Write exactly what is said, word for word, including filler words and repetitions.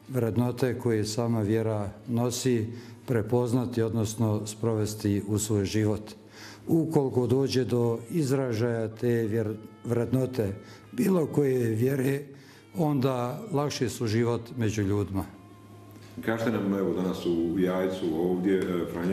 vrednote koje sama vjera nosi prepoznati, odnosno sprovesti u svoj život. Ukoliko dođe do izražaja te vrednote bilo koje vjere, onda lakše su život među ljudima. Kažete nam, evo, danas u Jajcu ovdje, Franja